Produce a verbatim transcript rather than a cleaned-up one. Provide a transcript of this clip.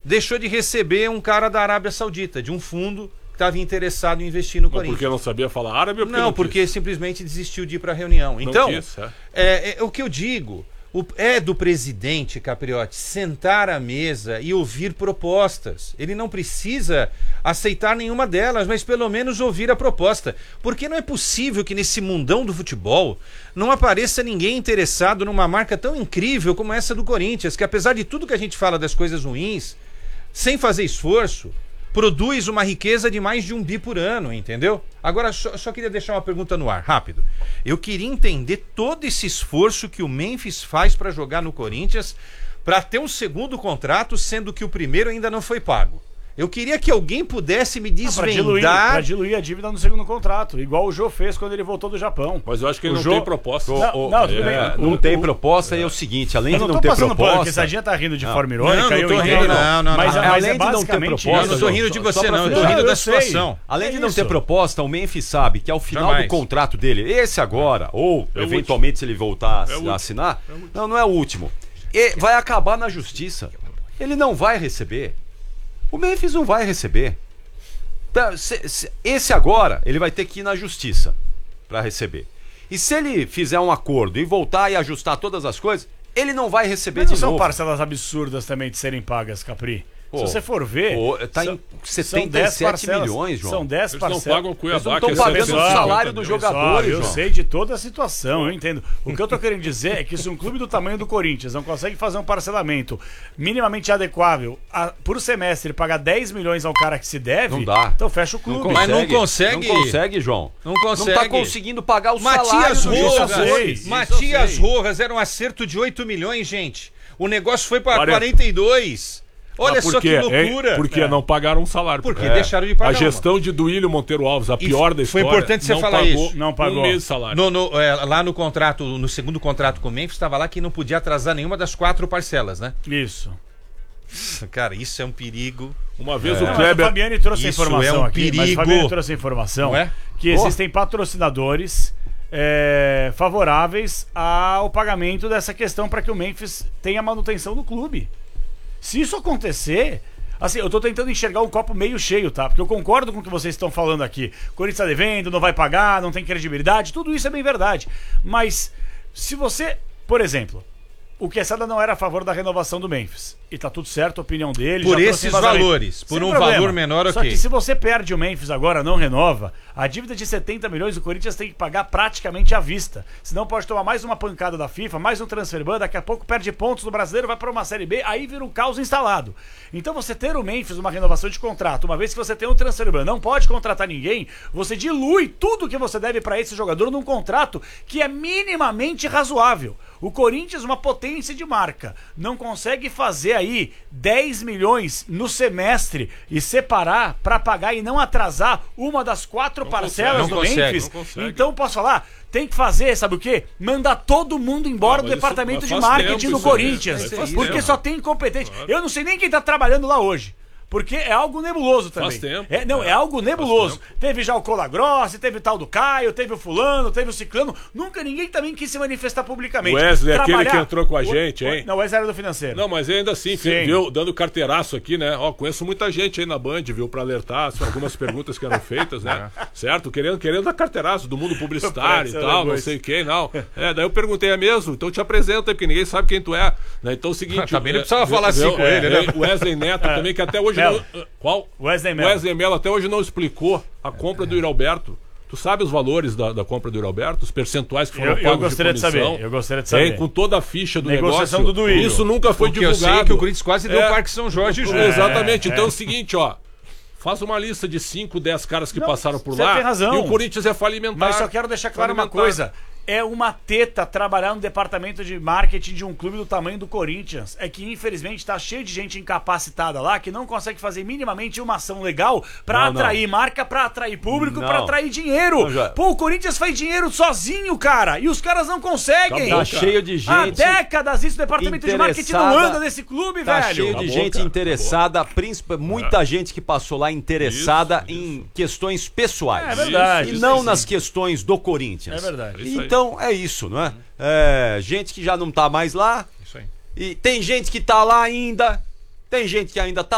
deixou de receber um cara da Arábia Saudita, de um fundo que estava interessado em investir no Mas Corinthians. porque não sabia falar árabe ou porque Não, não porque quis? simplesmente desistiu de ir para a reunião. Não Então, quis, é. é, é, o que eu digo, o, é do presidente, Capriotti, sentar à mesa e ouvir propostas. Ele não precisa aceitar nenhuma delas, mas pelo menos ouvir a proposta. Porque não é possível que nesse mundão do futebol não apareça ninguém interessado numa marca tão incrível como essa do Corinthians, que apesar de tudo que a gente fala das coisas ruins, sem fazer esforço, produz uma riqueza de mais de um bi por ano, entendeu? Agora, só, só queria deixar uma pergunta no ar, rápido. Eu queria entender todo esse esforço que o Memphis faz para jogar no Corinthians, para ter um segundo contrato, sendo que o primeiro ainda não foi pago. Eu queria que alguém pudesse me desvendar... Pra diluir, pra diluir a dívida no segundo contrato, igual o Jô fez quando ele voltou do Japão. Mas eu acho que ele O não Jô- tem proposta. Não, O- não, tudo é, bem. não O- tem o- proposta e é o seguinte, além Eu de não não tô ter passando pano, porque proposta... Sadinha tá rindo de forma irônica, Não, não eu tô entendo. rindo, não, não, mas, não. mas Além é de não ter basicamente proposta, Eu isso. não tô rindo de Só você, pra não. Eu tô finalizar. rindo Não, da eu sei. situação. Além de É não ter isso. proposta, o Memphis sabe que ao final Jamais. do contrato dele, esse agora, ou É o eventualmente se ele voltar É o a último. assinar, não, não é o último, e vai acabar na justiça. Ele não vai receber. O Memphis não vai receber. Tá, se- se- Esse agora, ele vai ter que ir na justiça para receber. E se ele fizer um acordo e voltar e ajustar todas as coisas, ele não vai receber Mas não de são novo. parcelas absurdas também de serem pagas, Capri. Pô, Se você for ver... pô, tá são- em são setenta e dez sete parcelas. milhões, João. São dez Eles não parcelas. pagam o Cuiabá, Eles não que é tão pagando o setecentos e cinquenta salário dos milhões. jogadores, Eu João. sei de toda a situação, eu entendo. O que eu tô querendo dizer é que se um clube do tamanho do Corinthians não consegue fazer um parcelamento minimamente adequável a, por semestre pagar dez milhões ao cara que se deve, Não dá. então fecha o clube. Mas não consegue. Não consegue, João. Não consegue. Não tá conseguindo pagar o Matias salário dos Rojas, jogadores. Isso eu Matias sei. Rojas era um acerto de oito milhões, gente. O negócio foi para quarenta. quarenta e dois. Olha Mas por só que quê, loucura. hein? Porque É. não pagaram um salário. Porque É. deixaram de pagar A gestão de Duílio Monteiro Alves, a pior da foi história, importante você não falar pagou isso. Não pagou. um mês de salário. No, no, é, lá no contrato, no segundo contrato com o Memphis, estava lá que não podia atrasar nenhuma das quatro parcelas, né? Isso. Cara, isso é um perigo. Uma vez Não, o mas Kleber... o Fabiani trouxe a Isso informação é um aqui, mas o perigo. Fabiani trouxe a informação Não é? que existem patrocinadores é, favoráveis ao pagamento dessa questão para que o Memphis tenha manutenção do clube. Se isso acontecer, assim, eu tô tentando enxergar o copo meio cheio, tá? Porque eu concordo com o que vocês estão falando aqui. Corinthians tá devendo, não vai pagar, não tem credibilidade, tudo isso é bem verdade. Mas se você, por exemplo, o Quesada não era a favor da renovação do Memphis. E tá tudo certo, a opinião dele. Por já trouxe esses vazamento. valores, por Sem um problema. valor menor, Só ok. que se você perde o Memphis agora, não renova, a dívida de setenta milhões o Corinthians tem que pagar praticamente à vista. Senão pode tomar mais uma pancada da FIFA, mais um transfer ban, daqui a pouco perde pontos no Brasileiro, vai para uma Série B, aí vira um caos instalado. Então você ter o Memphis, uma renovação de contrato, uma vez que você tem um transfer ban, não pode contratar ninguém, você dilui tudo que você deve para esse jogador num contrato que é minimamente razoável. O Corinthians, uma potência de marca, não consegue fazer aí dez milhões no semestre e separar para pagar e não atrasar uma das quatro Não parcelas consegue, do não consegue, Memphis. não consegue. Então, posso falar? Tem que fazer, sabe o quê? Mandar todo mundo embora Ah, do mas departamento isso- de mas faz marketing tempo do isso aí, Corinthians. isso aí faz Porque tempo. só tem incompetente. Eu não sei nem quem tá trabalhando lá hoje. Porque é algo nebuloso também. Faz tempo. É, não, é, É, algo nebuloso. faz Teve já o Colagrossi, teve o tal do Caio, teve o fulano, teve o ciclano. Nunca ninguém também quis se manifestar publicamente. Wesley, aquele Trabalhar- que entrou com a O- gente, o- hein? Não, o Wesley era do financeiro. Não, mas ainda assim, Sim. viu, dando carteiraço aqui, né? Ó, conheço muita gente aí na Band, viu, pra alertar sobre algumas perguntas que eram feitas, né? Certo? Querendo, querendo dar carteiraço do mundo publicitário e Parece tal, ela não sei quem, não. É, daí eu perguntei, é mesmo? Então te apresenta aí, porque ninguém sabe quem tu é. Né? Então é o seguinte... Também não é, precisava viu, falar assim viu, com é, ele, né? é, O Wesley Neto também, que até hoje Melo. não... Qual? Wesley Melo. Wesley Melo até hoje não explicou a compra do Iralberto. Tu sabe os valores da, da compra do Iralberto? Os percentuais que foram Eu, eu pagos gostaria de, comissão? saber. Eu gostaria de saber. Hein, com toda a ficha do Negociação negócio. do Duílio. Isso nunca foi Porque eu divulgado. sei que o Corinthians quase deu É. o Parque São Jorge junto. Exatamente. É, então é é. o seguinte, ó. Faz uma lista de cinco, dez caras que Não, passaram por você lá. tem razão. E o Corinthians é falimentar. Mas só quero deixar claro uma Falimentar. coisa. É uma teta trabalhar no departamento de marketing de um clube do tamanho do Corinthians. É que, infelizmente, tá cheio de gente incapacitada lá que não consegue fazer minimamente uma ação legal pra Não, não. atrair marca, pra atrair público, Não. pra atrair dinheiro. Não, já- Pô, o Corinthians faz dinheiro sozinho, cara. E os caras não conseguem. Tá cheio de Há gente décadas isso, o departamento de marketing não interessada. anda nesse clube, Tá velho. cheio de Acabou, gente cara, interessada, principalmente muita gente que passou lá interessada Isso, em questões pessoais. É verdade. E Isso, não isso, nas sim. questões do Corinthians. É verdade. Isso aí. Então é isso, não é? É, gente que já não tá mais lá. Isso aí. E tem gente que tá lá ainda. Tem gente que ainda tá